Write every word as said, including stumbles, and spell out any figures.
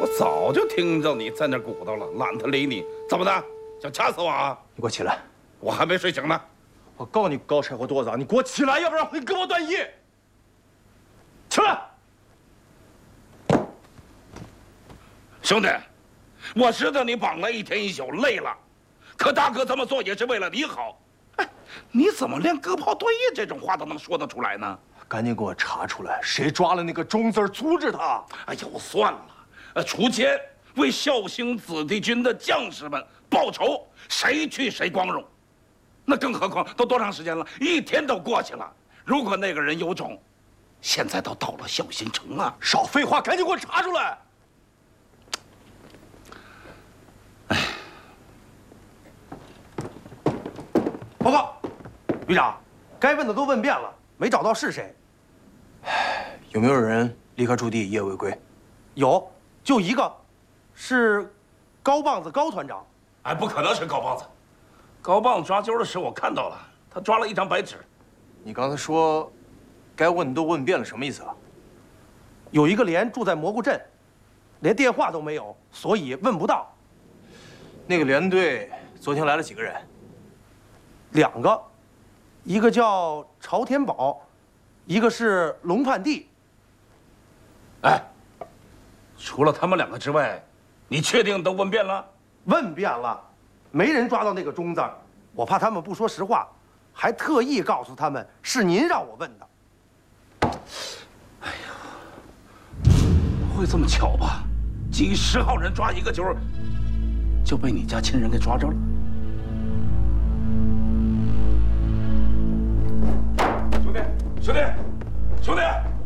我早就听着你在那鼓捣了，懒得理你。怎么的？想掐死我啊？ 你给我起来！ 我还没睡醒呢。 我告你高柴火垛子，你给我起来，要不然我给你胳膊断翼！起来！ 兄弟，我知道你绑了一天一宿累了，可大哥这么做也是为了你好。哎，你怎么连割袍断翼这种话都能说得出来呢？ 赶紧给我查出来，谁抓了那个钟字，阻止他！ 哎呦，算了，呃，出钱为孝兴子弟军的将士们报仇，谁去谁光荣。那更何况都多长时间了，一天都过去了。如果那个人有种，现在都到了孝兴城了。 少废话，赶紧给我查出来！ 哎， 报告，旅长，该问的都问遍了，没找到是谁。 有没有人立刻驻地一夜未归？ 有，就一个，是高棒子高团长。 哎，不可能是高棒子。高棒子抓阄的时候我看到了，他抓了一张白纸。 你刚才说，该问的都问遍了，什么意思啊？ 有一个连住在蘑菇镇，连电话都没有，所以问不到。 那个连队昨天来了几个人？ 两个，一个叫朝天宝，一个是龙盼地。 哎，除了他们两个之外，你确定都问遍了？ 问遍了，没人抓到那个钟字。我怕他们不说实话，还特意告诉他们是您让我问的。 哎呀，不会这么巧吧？几十号人抓一个阄，就被你家亲人给抓着了。兄弟，兄弟，兄弟！